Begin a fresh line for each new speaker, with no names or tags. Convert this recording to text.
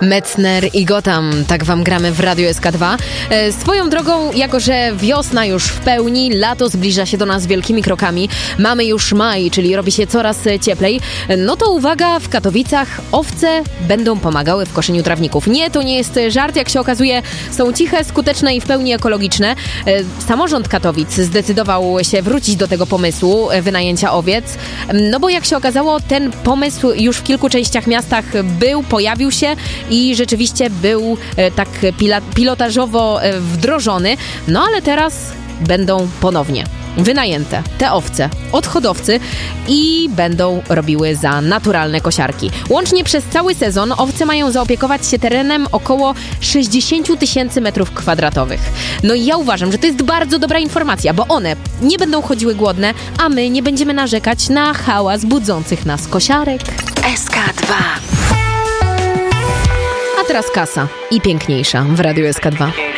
Metzner i Gotham, tak wam gramy w Radiu SK2. Swoją drogą, jako że wiosna już w pełni, lato zbliża się do nas wielkimi krokami, mamy już maj, czyli robi się coraz cieplej, no to uwaga, w Katowicach owce będą pomagały w koszeniu trawników. Nie, to nie jest żart, jak się okazuje, są ciche, skuteczne i w pełni ekologiczne. Samorząd Katowic zdecydował się wrócić do tego pomysłu wynajęcia owiec, no bo jak się okazało, ten pomysł już w kilku częściach miastach pojawił się i rzeczywiście był tak pilotażowo wdrożony, no ale teraz będą ponownie wynajęte te owce od hodowcy i będą robiły za naturalne kosiarki. Łącznie przez cały sezon owce mają zaopiekować się terenem około 60 000 m². No i ja uważam, że to jest bardzo dobra informacja, bo one nie będą chodziły głodne, a my nie będziemy narzekać na hałas budzących nas kosiarek.
SK2.
A teraz kasa i piękniejsza w Radiu SK2.